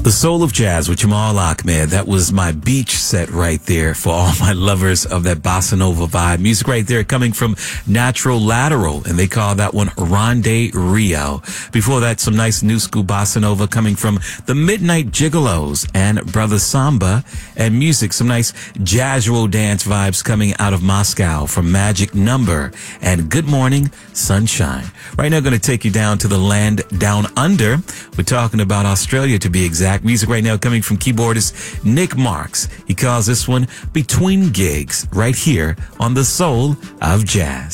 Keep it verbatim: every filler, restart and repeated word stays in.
The Soul of Jazz with Jamal Ahmed. That was my beach set right there for all my lovers of that bossa nova vibe. Music right there coming from Natural Lateral, and they call that one Ronde Rio. Before that, some nice new school bossa nova coming from the Midnight Gigolos and Brother Samba. And music, some nice jazzual dance vibes coming out of Moscow from Magic Number and Good Morning Sunshine. Right now, going to take you down to the land down under. We're talking about Australia, to be exact. Music right now coming from keyboardist Nick Marks. He calls this one Between Gigs, right here on The Soul of Jazz.